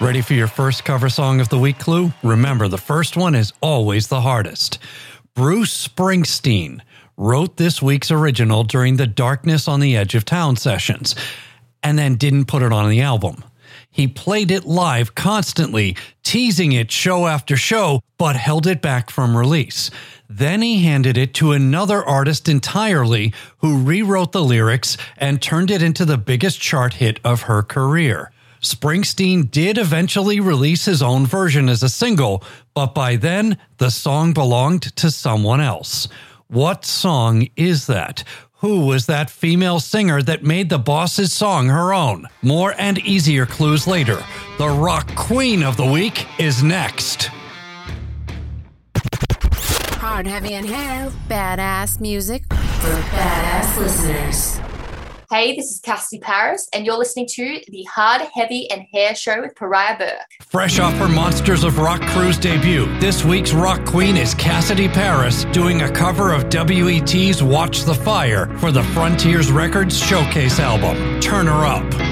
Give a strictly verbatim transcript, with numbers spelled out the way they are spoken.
Ready for your first cover song of the week clue? Remember, the first one is always the hardest. Bruce Springsteen wrote this week's original during the Darkness on the Edge of Town sessions, and then didn't put it on the album. He played it live constantly, teasing it show after show, but held it back from release. Then he handed it to another artist entirely, who rewrote the lyrics and turned it into the biggest chart hit of her career. Springsteen did eventually release his own version as a single, but by then, the song belonged to someone else. What song is that? Who was that female singer that made the Boss's song her own? More and easier clues later. The rock queen of the week is next. Hard, heavy, and hell. Badass music for badass listeners. Hey, this is Cassie Paris, and you're listening to the Hard, Heavy, and Hair Show with Pariah Burke. Fresh off her Monsters of Rock cruise debut, this week's rock queen is Cassidy Paris, doing a cover of W E T's Watch the Fire for the Frontiers Records Showcase album, Turn Her Up.